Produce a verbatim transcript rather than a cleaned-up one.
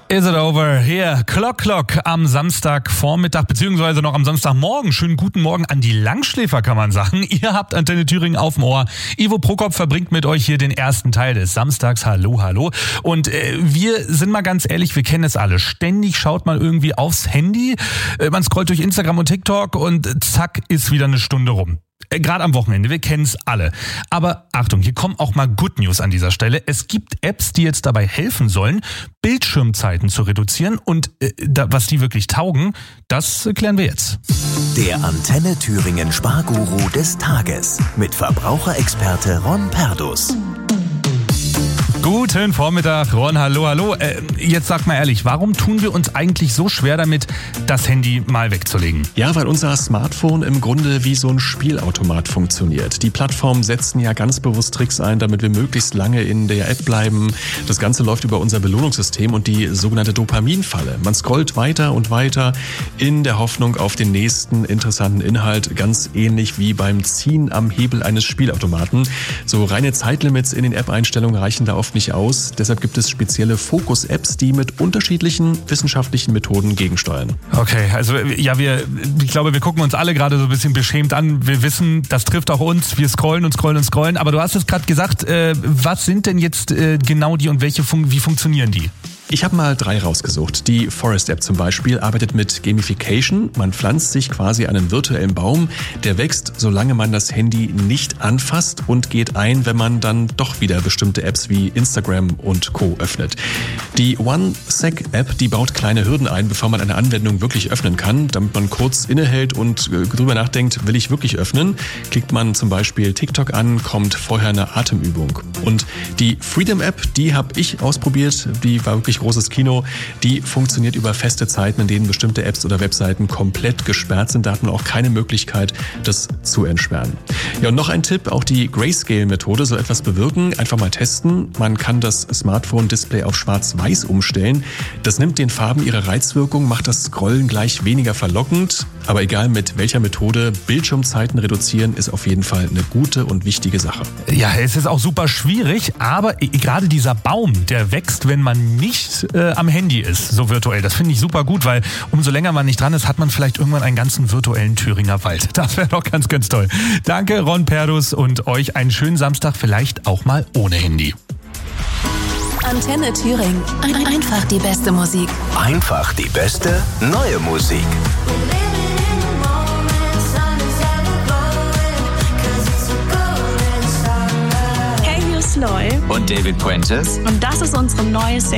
Is it over? Here, Clock Clock am Samstagvormittag, beziehungsweise noch am Samstagmorgen. Schönen guten Morgen an die Langschläfer, kann man sagen. Ihr habt Antenne Thüringen auf dem Ohr. Ivo Prokop verbringt mit euch hier den ersten Teil des Samstags. Hallo, hallo. Und äh, wir sind mal ganz ehrlich, wir kennen es alle. Ständig schaut man irgendwie aufs Handy, äh, man scrollt durch Instagram und TikTok und zack, ist wieder eine Stunde rum. Gerade am Wochenende, wir kennen es alle. Aber Achtung, hier kommen auch mal Good News an dieser Stelle. Es gibt Apps, die jetzt dabei helfen sollen, Bildschirmzeiten zu reduzieren. Und äh, da, was die wirklich taugen, das klären wir jetzt. Der Antenne Thüringen Sparguru des Tages mit Verbraucherexperte Ron Perdus. Guten Vormittag, Ron, hallo, hallo. Äh, jetzt sag mal ehrlich, warum tun wir uns eigentlich so schwer damit, das Handy mal wegzulegen? Ja, weil unser Smartphone im Grunde wie so ein Spielautomat funktioniert. Die Plattformen setzen ja ganz bewusst Tricks ein, damit wir möglichst lange in der App bleiben. Das Ganze läuft über unser Belohnungssystem und die sogenannte Dopaminfalle. Man scrollt weiter und weiter in der Hoffnung auf den nächsten interessanten Inhalt, ganz ähnlich wie beim Ziehen am Hebel eines Spielautomaten. So reine Zeitlimits in den App-Einstellungen reichen da oft nicht aus. Deshalb gibt es spezielle Fokus-Apps, die mit unterschiedlichen wissenschaftlichen Methoden gegensteuern. Okay, also ja, wir, ich glaube, wir gucken uns alle gerade so ein bisschen beschämt an. Wir wissen, das trifft auch uns. Wir scrollen und scrollen und scrollen. Aber du hast es gerade gesagt, äh, was sind denn jetzt äh, genau die und welche fun- wie funktionieren die? Ich habe mal drei rausgesucht. Die Forest-App zum Beispiel arbeitet mit Gamification. Man pflanzt sich quasi einen virtuellen Baum, der wächst, solange man das Handy nicht anfasst und geht ein, wenn man dann doch wieder bestimmte Apps wie Instagram und Co. öffnet. Die One-Sec-App, die baut kleine Hürden ein, bevor man eine Anwendung wirklich öffnen kann, damit man kurz innehält und drüber nachdenkt, will ich wirklich öffnen? Klickt man zum Beispiel TikTok an, kommt vorher eine Atemübung. Und die Freedom-App, die habe ich ausprobiert, die war wirklich großes Kino, die funktioniert über feste Zeiten, in denen bestimmte Apps oder Webseiten komplett gesperrt sind. Da hat man auch keine Möglichkeit, das zu entsperren. Ja, und noch ein Tipp, auch die Grayscale-Methode soll etwas bewirken. Einfach mal testen. Man kann das Smartphone-Display auf schwarz-weiß umstellen. Das nimmt den Farben ihre Reizwirkung, macht das Scrollen gleich weniger verlockend. Aber egal mit welcher Methode, Bildschirmzeiten reduzieren ist auf jeden Fall eine gute und wichtige Sache. Ja, es ist auch super schwierig, aber gerade dieser Baum, der wächst, wenn man nicht äh, am Handy ist, so virtuell. Das finde ich super gut, weil umso länger man nicht dran ist, hat man vielleicht irgendwann einen ganzen virtuellen Thüringer Wald. Das wäre doch ganz, ganz toll. Danke, Ron Perdus, und euch einen schönen Samstag, vielleicht auch mal ohne Handy. Antenne Thüringen. Ein- Einfach die beste Musik. Einfach die beste neue Musik. Hey, hier ist Loy. Und David Puentes. Und das ist unsere neue Single.